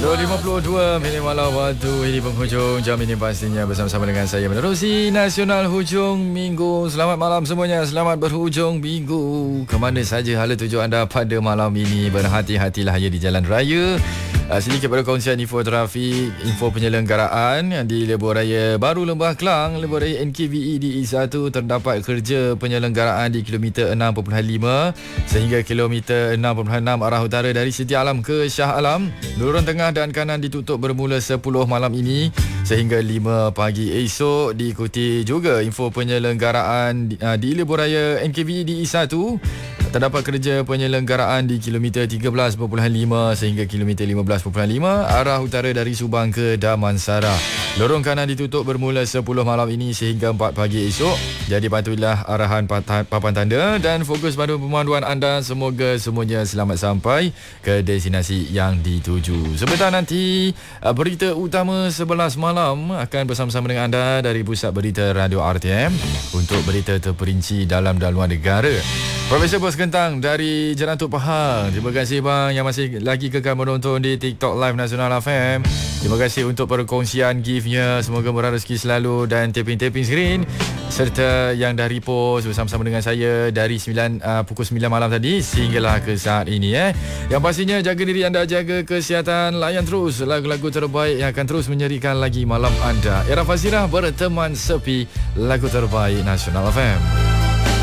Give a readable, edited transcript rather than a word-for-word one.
2.52 minit malam waktu ini penghujung jam ini pastinya bersama-sama dengan saya menerusi Nasional Hujung Minggu. Selamat malam semuanya, selamat berhujung minggu. Kemana saja hala tuju anda pada malam ini, berhati-hatilah ya di jalan raya. Sedikit perkongsian info trafik, info penyelenggaraan di Lebuh Raya Baru Lembah Kelang, Lebuh Raya NKVE di E1 terdapat kerja penyelenggaraan di kilometer 6.5 sehingga kilometer 6.6 arah utara dari Siti Alam ke Shah Alam. Lorong tengah dan kanan ditutup bermula 10 malam ini sehingga 5 pagi esok. Diikuti juga info penyelenggaraan di Lebuh Raya NKVE di E1. Terdapat kerja penyelenggaraan di kilometer 13.5 sehingga kilometer 15.5 arah utara dari Subang ke Damansara. Lorong kanan ditutup bermula 10 malam ini sehingga 4 pagi esok. Jadi patuhilah arahan papan tanda dan fokus pada pemanduan anda. Semoga semuanya selamat sampai ke destinasi yang dituju. Sebentar nanti berita utama 11 malam akan bersama-sama dengan anda dari Pusat Berita Radio RTM untuk berita terperinci dalam dan luar negara. Profesor Bos Kentang dari Jerantuk Pahang. Terima kasih bang yang masih lagi kekal menonton di TikTok Live Nasional FM. Terima kasih untuk perkongsian gift-nya. Semoga murah rezeki selalu dan tapping-tapping screen. Serta yang dah repost bersama-sama dengan saya dari pukul 9 malam tadi sehinggalah ke saat ini. Yang pastinya jaga diri anda, jaga kesihatan. Layan terus lagu-lagu terbaik yang akan terus menyerikan lagi malam anda. Era Fazirah berteman sepi, lagu terbaik Nasional FM.